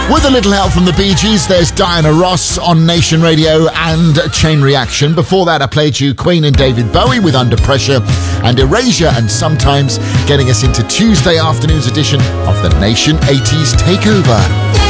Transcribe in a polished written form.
With a little help from the Bee Gees, there's Diana Ross on Nation Radio and Chain Reaction. Before that, I played you Queen and David Bowie with Under Pressure, and Erasure and Sometimes, getting us into Tuesday afternoon's edition of the Nation 80s Takeover.